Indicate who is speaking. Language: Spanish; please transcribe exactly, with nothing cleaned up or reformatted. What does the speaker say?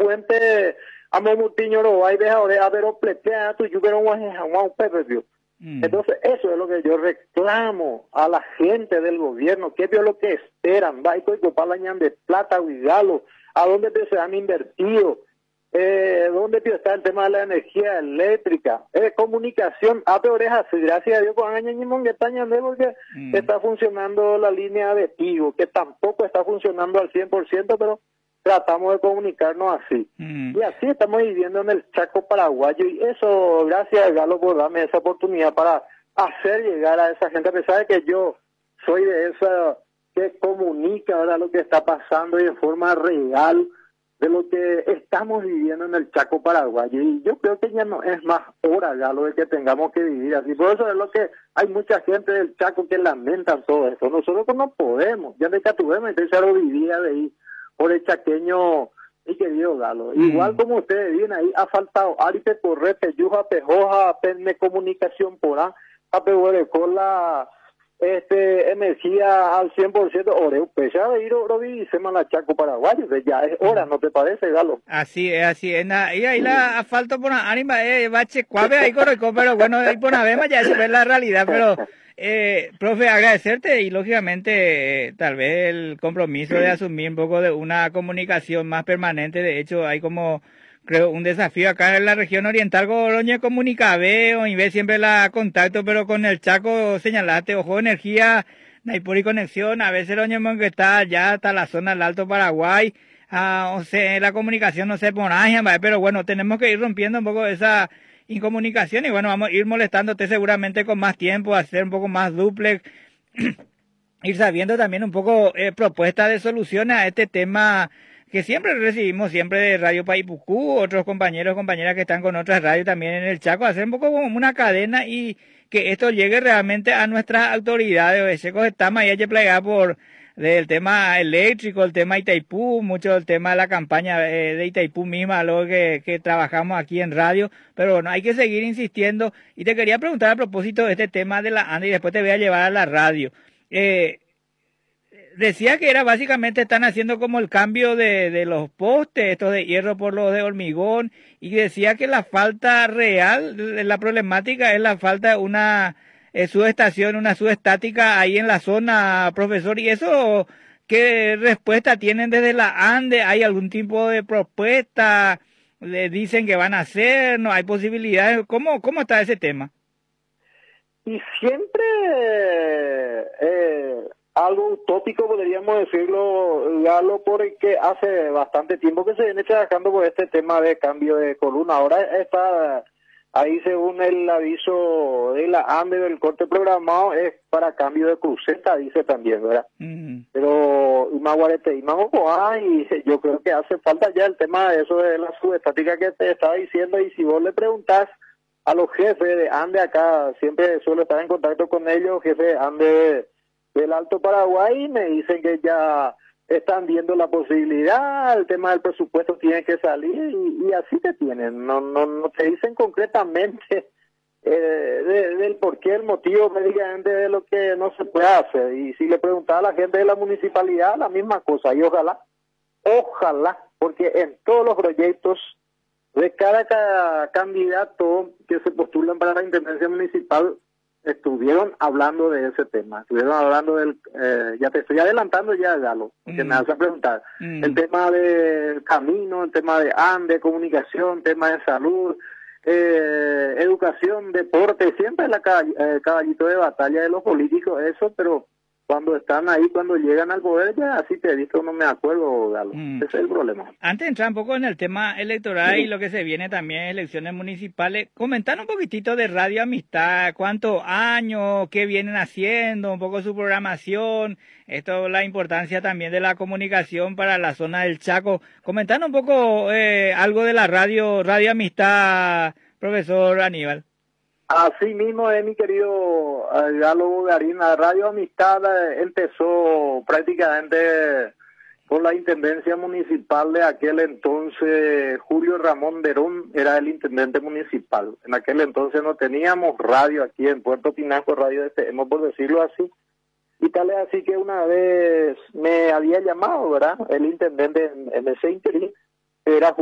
Speaker 1: puente a Momutiño lo hay deja de haber opletea tu yo quiero un pepe. Entonces eso es lo que yo reclamo a la gente del gobierno, que es lo que esperan, va y para de plata, guigalo, a dónde se han invertido. Eh, ¿Dónde está el tema de la energía eléctrica? Eh, comunicación, a orejas, gracias a Dios, con año que está porque mm. está funcionando la línea de Tigo, que tampoco está funcionando al cien por ciento, pero tratamos de comunicarnos así. Mm. Y así estamos viviendo en el Chaco paraguayo, y eso, gracias a Galo por darme esa oportunidad para hacer llegar a esa gente, a pesar de que yo soy de esa que comunica ahora lo que está pasando y de forma real, de lo que estamos viviendo en el Chaco paraguayo, y yo creo que ya no es más hora ya lo de que tengamos que vivir así. Por eso es lo que hay mucha gente del Chaco que lamentan todo eso. Nosotros no podemos, ya de que tuvimos, entonces lo vivía de ahí por el chaqueño y querido Galo. Mm. Igual como ustedes vienen ahí, ha faltado Aripe Correte, Yuja Pejoja, Penne Comunicación por A, Apehuere con la este energía al cien por ciento, oreo, pese a ir Orobi, se manda Chaco paraguayo, ya es hora, ¿no te parece, Galo?
Speaker 2: Así es, así es, na, y ahí la asfalto por una ánima, eh, bache, cuave ahí correcó, pero bueno, ahí por una vez ya se ve la realidad, pero, eh, profe, agradecerte y lógicamente, eh, tal vez el compromiso de asumir un poco de una comunicación más permanente, de hecho, hay como, creo, un desafío acá en la región oriental, Goroñe Comunicabeo, y ve siempre la contacto, pero con el Chaco señalaste, ojo, energía, Naipuri conexión, a veces el que está ya hasta la zona del Alto Paraguay, ah, o sea, la comunicación no se pone, pero bueno, tenemos que ir rompiendo un poco esa incomunicación, y bueno, vamos a ir molestándote seguramente con más tiempo, hacer un poco más duplex, ir sabiendo también un poco eh, propuestas de soluciones a este tema que siempre recibimos, siempre de Radio Paipucú, otros compañeros, compañeras que están con otras radios también en el Chaco, hacer un poco como una cadena y que esto llegue realmente a nuestras autoridades. Ese estamos ahí hay que plegar por el tema eléctrico, el tema Itaipú, mucho el tema de la campaña eh, de Itaipú misma, lo que, que trabajamos aquí en radio, pero bueno, hay que seguir insistiendo. Y te quería preguntar a propósito de este tema de la ANDE y después te voy a llevar a la radio. Eh, Decía que era básicamente están haciendo como el cambio de, de los postes, estos de hierro por los de hormigón, y decía que la falta real, la problemática es la falta de una eh, subestación, una subestática ahí en la zona, profesor, y eso, ¿qué respuesta tienen desde la ANDE? ¿Hay algún tipo de propuesta? ¿Le dicen que van a hacer? ¿No hay posibilidades? ¿Cómo, cómo está ese tema?
Speaker 1: Y siempre... Eh... algo utópico, podríamos decirlo, Galo, porque hace bastante tiempo que se viene trabajando por este tema de cambio de columna. Ahora está ahí, según el aviso de la ANDE del corte programado, es para cambio de cruceta, dice también, ¿verdad? Mm. Pero Imaguarete, Imagocoa, y yo creo que hace falta ya el tema de eso de la subestática que te estaba diciendo, y si vos le preguntás a los jefes de ANDE acá, siempre suelo estar en contacto con ellos, jefes de ANDE del Alto Paraguay, me dicen que ya están viendo la posibilidad, el tema del presupuesto tiene que salir, y, y así te tienen, no no no te dicen concretamente eh, de, del por qué, el motivo médicamente de lo que no se puede hacer. Y si le preguntaba a la gente de la municipalidad, la misma cosa, y ojalá, ojalá, porque en todos los proyectos de cada, cada candidato que se postulan para la intendencia municipal, estuvieron hablando de ese tema, estuvieron hablando del, eh, ya te estoy adelantando ya, Galo, porque mm. me vas a preguntar, mm. el tema del camino, el tema de ANDE, comunicación, tema de salud, eh, educación, deporte, siempre la caball eh, caballito de batalla de los políticos, eso, pero cuando están ahí, cuando llegan al poder, ya así te he visto, no me acuerdo, Galo. Mm. Ese es el problema.
Speaker 2: Antes de entrar un poco en el tema electoral, sí, y lo que se viene también, elecciones municipales, comentar un poquitito de Radio Amistad, cuántos años, qué vienen haciendo, un poco su programación, esto, la importancia también de la comunicación para la zona del Chaco. Comentar un poco eh, algo de la radio, Radio Amistad, profesor Aníbal.
Speaker 1: Así mismo es, mi querido uh, Galo Garín. La Radio Amistad eh, empezó prácticamente con la intendencia municipal de aquel entonces. Julio Ramón Derón era el intendente municipal. En aquel entonces no teníamos radio aquí en Puerto Pinasco, radio de Temo, por decirlo así. Y tal es así que una vez me había llamado, ¿verdad?, el intendente en, en ese interín, era